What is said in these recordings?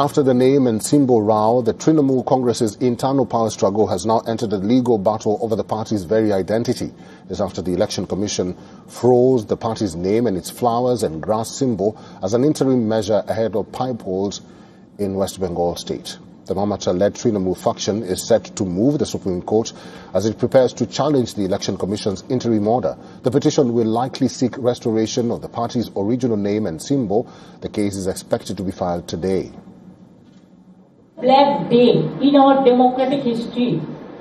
After the name and symbol row, the Trinamool Congress's internal power struggle has now entered a legal battle over the party's very identity. This after the Election Commission froze the party's name and its flowers and grass symbol as an interim measure ahead of pipe polls in West Bengal state. The Mamata-led Trinamool faction is set to move the Supreme Court as it prepares to challenge the Election Commission's interim order. The petition will likely seek restoration of the party's original name and symbol. The case is expected to be filed today. Black day in our democratic history.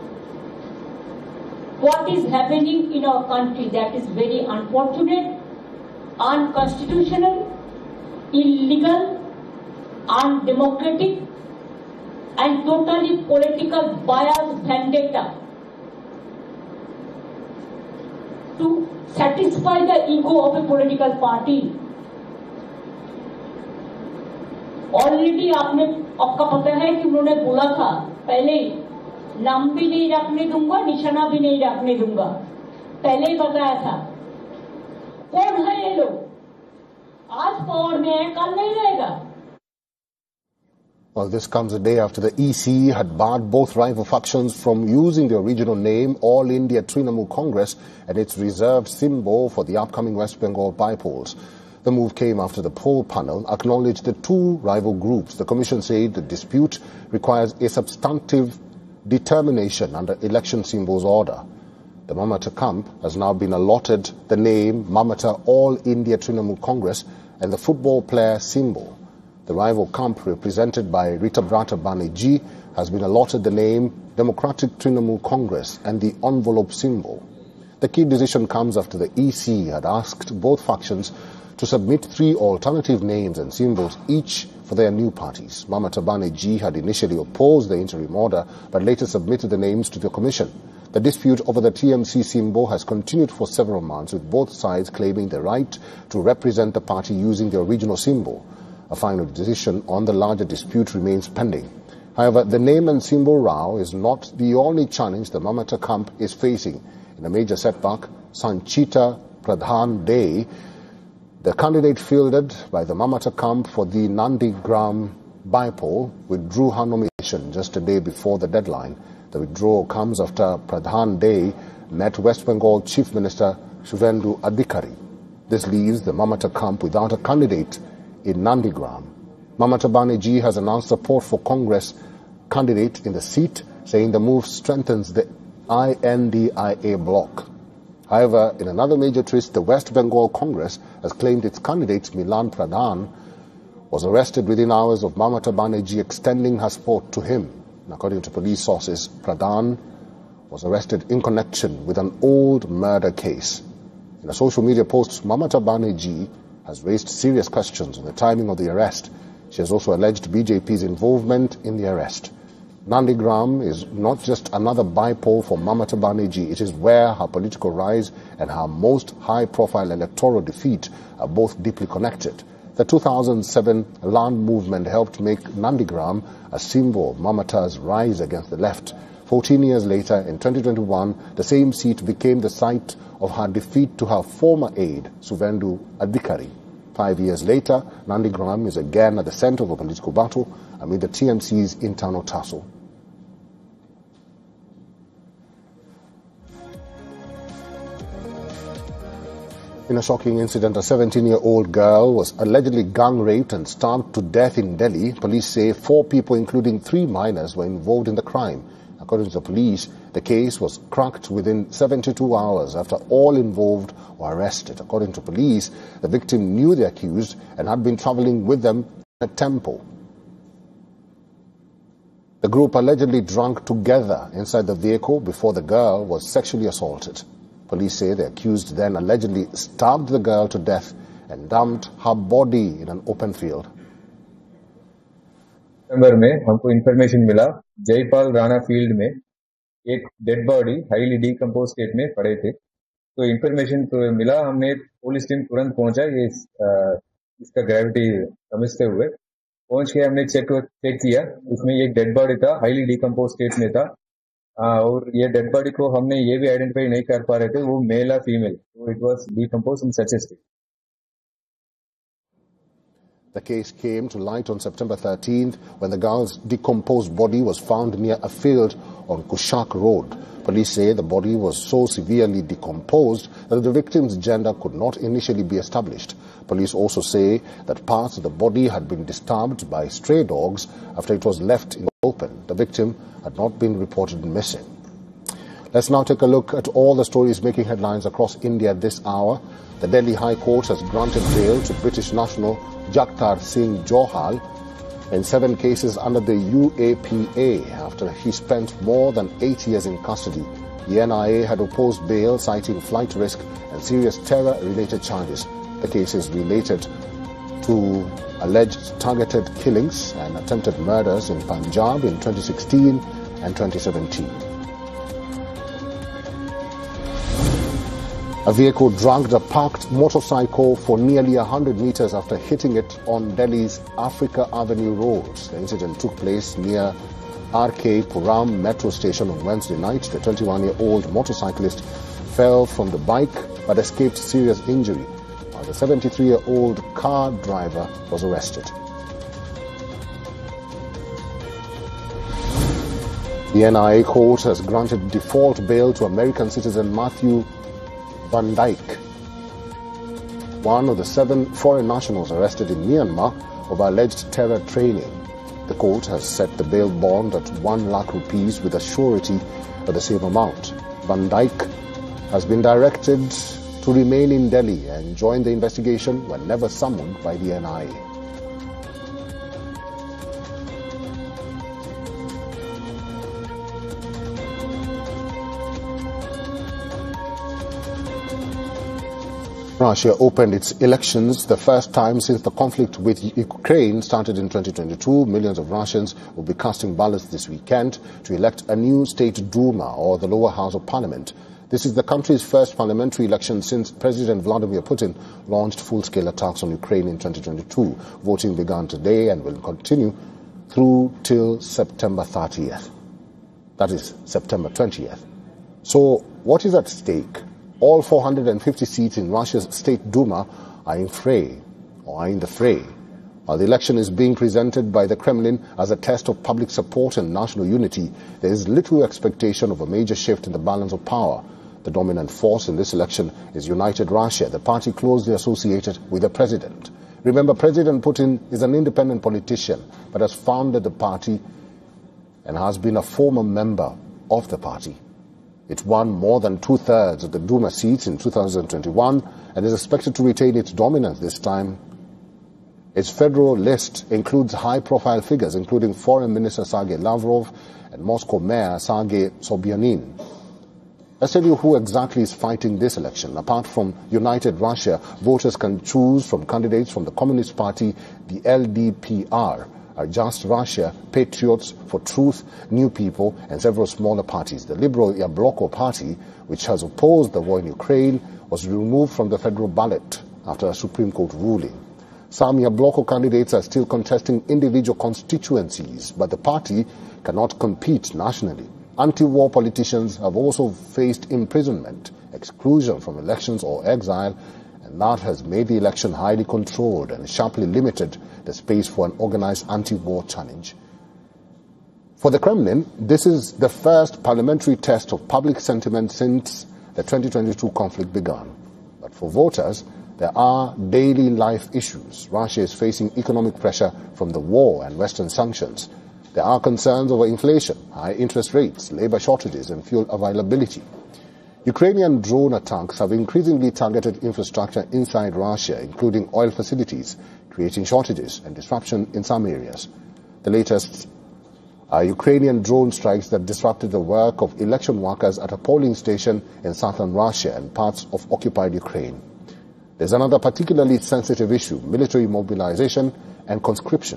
What is happening in our country that is very unfortunate, unconstitutional, illegal, undemocratic, and totally political bias vendetta to satisfy the ego of a political party. Already आपका पता है कि उन्होंने बोला था पहले नाम भी नहीं रखने दूंगा, निशाना भी नहीं रखने दूंगा, पहले ही बताया था। कौन है ये लोग? आज पावर में है, कल नहीं रहेगा। Well, this comes a day after the EC had barred both rival factions from using the original name, All India Trinamool Congress, and its reserved symbol for the upcoming West Bengal by-polls. The move came after the poll panel acknowledged the two rival groups. The commission said the dispute requires a substantive determination under election symbols order. The Mamata camp has now been allotted the name Mamata All India Trinamool Congress and the football player symbol. The rival camp, represented by Ritabrata Banerjee, has been allotted the name Democratic Trinamool Congress and the envelope symbol. The key decision comes after the EC had asked both factions to submit 3 alternative names and symbols each for their new parties. Mamata Banerjee had initially opposed the interim order but later submitted the names to the commission. The dispute over the TMC symbol has continued for several months, with both sides claiming the right to represent the party using the original symbol. A final decision on the larger dispute remains pending. However, the name and symbol row is not the only challenge the Mamata camp is facing. In a major setback, Sanchita Pradhan Day, the candidate fielded by the Mamata camp for the Nandigram by-poll, withdrew her nomination just a day before the deadline. The withdrawal comes after Pradhan Day met West Bengal Chief Minister Suvendu Adhikari. This leaves the Mamata camp without a candidate in Nandigram. Mamata Banerjee has announced support for Congress candidate in the seat, saying the move strengthens the INDIA bloc. However, in another major twist, the West Bengal Congress has claimed its candidate, Milan Pradhan, was arrested within hours of Mamata Banerjee extending her support to him. And according to police sources, Pradhan was arrested in connection with an old murder case. In a social media post, Mamata Banerjee has raised serious questions on the timing of the arrest. She has also alleged BJP's involvement in the arrest. Nandigram is not just another by-poll for Mamata Banerjee. It is where her political rise and her most high-profile electoral defeat are both deeply connected. The 2007 land movement helped make Nandigram a symbol of Mamata's rise against the left. 14 years later, in 2021, the same seat became the site of her defeat to her former aide, Suvendu Adhikari. 5 years later, Nandigram is again at the center of a political battle amid the TMC's internal tussle. In a shocking incident, a 17-year-old girl was allegedly gang-raped and stabbed to death in Delhi. Police say 4 people, including 3 minors, were involved in the crime. According to the police, the case was cracked within 72 hours after all involved were arrested. According to police, the victim knew the accused and had been traveling with them in a tempo. The group allegedly drank together inside the vehicle before the girl was sexually assaulted. Police say the accused then allegedly stabbed the girl to death and dumped her body in an open field. दिसंबर में हमको information मिला Jaipal Rana field में एक dead body highly decompose state में पड़े थे। तो information मिला, हमने पुलिस टीम तुरंत पहुंचा ये इसका ग्रेविटी समझते हुए पहुंच के हमने चेक किया। उसमें एक डेड बॉडी था, हाईली डीकम्पोज स्टेट में था और ये डेड बॉडी को हमने ये भी आइडेंटिफाई नहीं कर पा रहे थे वो मेल या फीमेल, तो it was decompose in such A state. The case came to light on September 13th when the girl's decomposed body was found near a field on Kushak Road. Police say the body was so severely decomposed that the victim's gender could not initially be established. Police also say that parts of the body had been disturbed by stray dogs after it was left in the open. The victim had not been reported missing. Let's now take a look at all the stories making headlines across India this hour. The Delhi High Court has granted bail to British national Jagtar Singh Johal in 7 cases under the UAPA after he spent more than 8 years in custody. The NIA had opposed bail citing flight risk and serious terror-related charges. The cases related to alleged targeted killings and attempted murders in Punjab in 2016 and 2017. A vehicle dragged a parked motorcycle for nearly 100 meters after hitting it on Delhi's Africa Avenue Road. The incident took place near RK Puram metro station on Wednesday night. The 21-year-old motorcyclist fell from the bike but escaped serious injury, while the 73-year-old car driver was arrested. The NIA court has granted default bail to American citizen Matthew Van Dyke, one of the 7 foreign nationals arrested in Myanmar over alleged terror training. The court has set the bail bond at 1 lakh rupees with a surety for the same amount. Van Dyke has been directed to remain in Delhi and join the investigation whenever summoned by the NIA. Russia opened its elections the first time since the conflict with Ukraine started in 2022. Millions of Russians will be casting ballots this weekend to elect a new State Duma, or the lower house of parliament. This is the country's first parliamentary election since President Vladimir Putin launched full-scale attacks on Ukraine in 2022. Voting began today and will continue through till September 30th. That is September 20th. So what is at stake? All 450 seats in Russia's State Duma are in the fray. While the election is being presented by the Kremlin as a test of public support and national unity, there is little expectation of a major shift in the balance of power. The dominant force in this election is United Russia, the party closely associated with the president. Remember, President Putin is an independent politician, but has founded the party and has been a former member of the party. It won more than 2/3 of the Duma seats in 2021 and is expected to retain its dominance this time. Its federal list includes high-profile figures, including Foreign Minister Sergei Lavrov and Moscow Mayor Sergei Sobyanin. Let's tell you who exactly is fighting this election. Apart from United Russia, voters can choose from candidates from the Communist Party, the LDPR, Just Russia, Patriots for Truth, New People, and several smaller parties. The Liberal Yabloko party, which has opposed the war in Ukraine, was removed from the federal ballot after a Supreme Court ruling. Some Yabloko candidates are still contesting individual constituencies, but the party cannot compete nationally. Anti-war politicians have also faced imprisonment, exclusion from elections, or exile, and that has made the election highly controlled and sharply limited the space for an organized anti-war challenge. For the Kremlin, this is the first parliamentary test of public sentiment since the 2022 conflict began. But for voters, there are daily life issues. Russia is facing economic pressure from the war and Western sanctions. There are concerns over inflation, high interest rates, labor shortages, and fuel availability. Ukrainian drone attacks have increasingly targeted infrastructure inside Russia, including oil facilities, creating shortages and disruption in some areas. The latest are Ukrainian drone strikes that disrupted the work of election workers at a polling station in southern Russia and parts of occupied Ukraine. There's another particularly sensitive issue: military mobilization and conscription.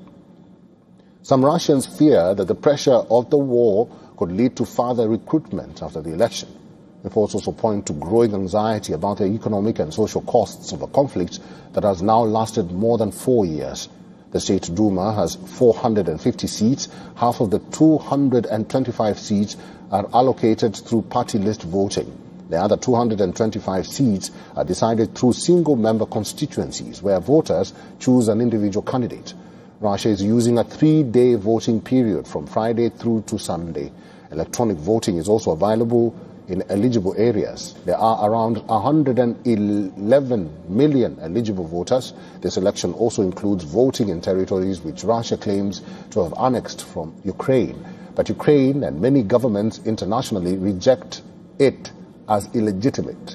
Some Russians fear that the pressure of the war could lead to further recruitment after the election. Reports also point to growing anxiety about the economic and social costs of a conflict that has now lasted more than 4 years. The State Duma has 450 seats. Half of the 225 seats are allocated through party list voting. The other 225 seats are decided through single-member constituencies where voters choose an individual candidate. Russia is using a 3-day voting period from Friday through to Sunday. Electronic voting is also available in eligible areas. There are around 111 million eligible voters. This election also includes voting in territories which Russia claims to have annexed from Ukraine. But Ukraine and many governments internationally reject it as illegitimate.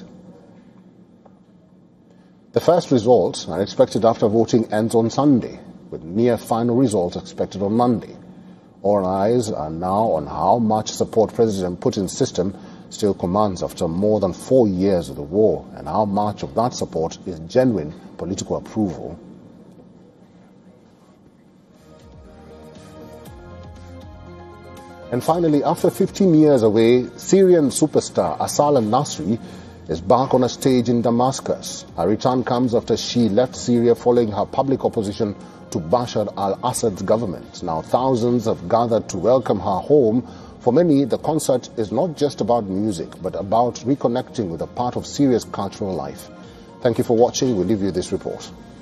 The first results are expected after voting ends on Sunday, with near final results expected on Monday. All eyes are now on how much support President Putin's system still commands after more than 4 years of the war, and how much of that support is genuine political approval. And finally, after 15 years away, Syrian superstar Asal al-Nasri is back on a stage in Damascus. Her return comes after she left Syria following her public opposition to Bashar al-Assad's government. Now thousands have gathered to welcome her home. For many, the concert is not just about music, but about reconnecting with a part of Syria's cultural life. Thank you for watching. We'll leave you this report.